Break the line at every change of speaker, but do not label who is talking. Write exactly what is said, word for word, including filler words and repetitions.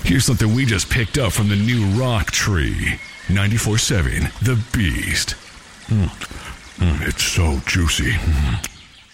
Here's something we just picked up from the new rock tree. ninety-four point seven, The Beast. Mm. Mm, it's so juicy. Mm.